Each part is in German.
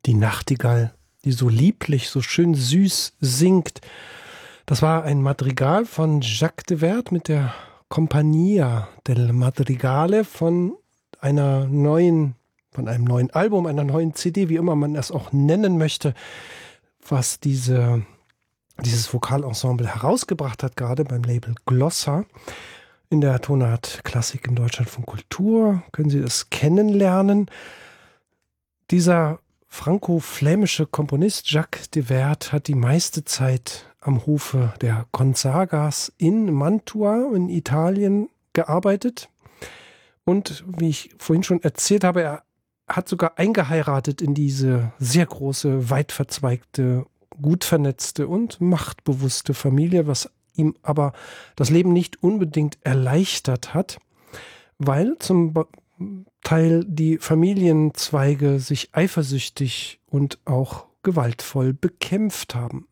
Die Nachtigall, die so lieblich, so schön süß singt. Das war ein Madrigal von Jacques de Werd mit der Compagnia del Madrigale von einem neuen Album, einer neuen CD, wie immer man es auch nennen möchte, was dieses Vokalensemble herausgebracht hat, gerade beim Label Glossa. In der Tonart Klassik im Deutschlandfunk Kultur können Sie es kennenlernen. Dieser franco-flämische Komponist Jacques de Werd hat die meiste Zeit am Hofe der Gonzagas in Mantua in Italien gearbeitet. Und wie ich vorhin schon erzählt habe, er hat sogar eingeheiratet in diese sehr große, weit verzweigte, gut vernetzte und machtbewusste Familie, was ihm aber das Leben nicht unbedingt erleichtert hat, weil zum Teil die Familienzweige sich eifersüchtig und auch gewaltvoll bekämpft haben.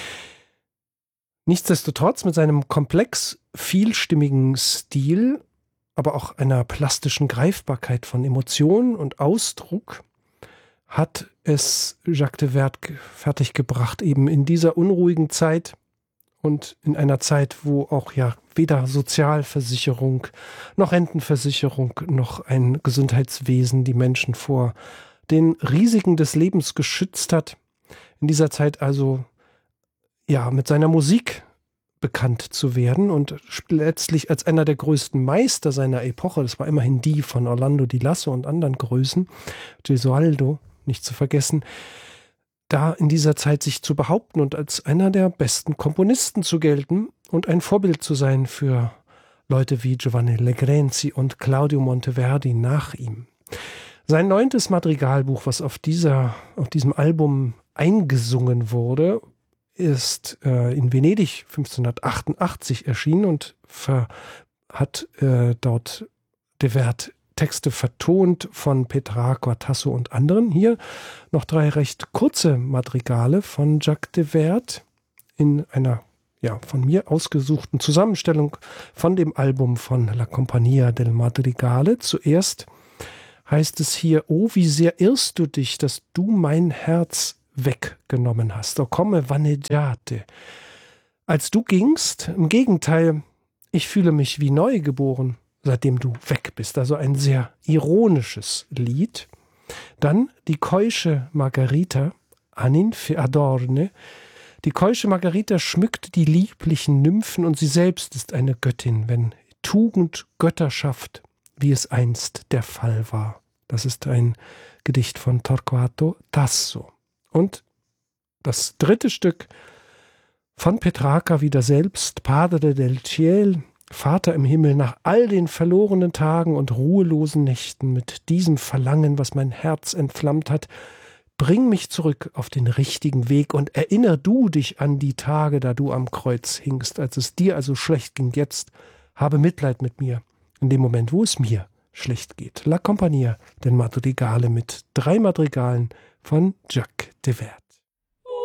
Nichtsdestotrotz mit seinem komplex vielstimmigen Stil, aber auch einer plastischen Greifbarkeit von Emotionen und Ausdruck, hat es Jacques de Werd fertiggebracht, eben in dieser unruhigen Zeit und in einer Zeit, wo auch ja weder Sozialversicherung noch Rentenversicherung noch ein Gesundheitswesen die Menschen vor den Risiken des Lebens geschützt hat. In dieser Zeit also ja mit seiner Musik bekannt zu werden und letztlich als einer der größten Meister seiner Epoche, das war immerhin die von Orlando Di Lasso und anderen Größen, Gesualdo nicht zu vergessen, da in dieser Zeit sich zu behaupten und als einer der besten Komponisten zu gelten und ein Vorbild zu sein für Leute wie Giovanni Legrenzi und Claudio Monteverdi nach ihm. Sein 9. Madrigalbuch, was auf diesem Album eingesungen wurde, ist in Venedig 1588 erschienen und hat dort de Werd Texte vertont von Petrarca, Tasso und anderen. Hier noch 3 recht kurze Madrigale von Jacques de Werd in einer von mir ausgesuchten Zusammenstellung von dem Album von La Compagnia del Madrigale. Zuerst heißt es hier: Oh, wie sehr irrst du dich, dass du mein Herz weggenommen hast. O come vaneggiate. Als du gingst, im Gegenteil, ich fühle mich wie neu geboren, seitdem du weg bist. Also ein sehr ironisches Lied. Dann die keusche Margarita, Aninfe adorne. Die keusche Margarita schmückt die lieblichen Nymphen und sie selbst ist eine Göttin, wenn Tugend Götter schafft, wie es einst der Fall war. Das ist ein Gedicht von Torquato Tasso. Und das 3. Stück von Petrarca wieder selbst, Padre del Ciel, Vater im Himmel, nach all den verlorenen Tagen und ruhelosen Nächten, mit diesem Verlangen, was mein Herz entflammt hat, bring mich zurück auf den richtigen Weg und erinnere du dich an die Tage, da du am Kreuz hingst, als es dir also schlecht ging. Jetzt habe Mitleid mit mir, in dem Moment, wo es mir schlecht geht. La Compagnia del Madrigale mit 3 Madrigalen von Jacques de Werd.